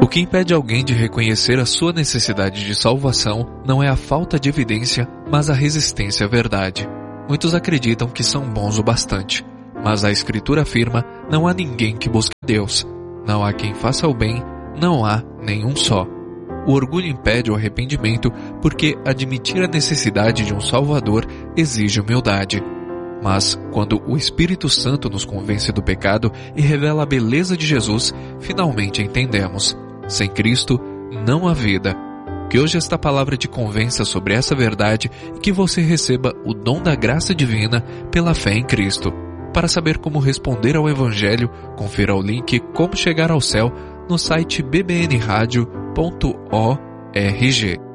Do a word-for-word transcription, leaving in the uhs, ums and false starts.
que impede alguém de reconhecer a sua necessidade de salvação não é a falta de evidência, mas a resistência à verdade. Muitos acreditam que são bons o bastante, mas a Escritura afirma: não há ninguém que busque Deus. Não há quem faça o bem, não há nenhum só. O orgulho impede o arrependimento porque admitir a necessidade de um Salvador exige humildade. Mas, quando o Espírito Santo nos convence do pecado e revela a beleza de Jesus, finalmente entendemos: sem Cristo, não há vida. Que hoje esta palavra te convença sobre essa verdade e que você receba o dom da graça divina pela fé em Cristo. Para saber como responder ao Evangelho, confira o link Como Chegar ao Céu no site b b n radio ponto org.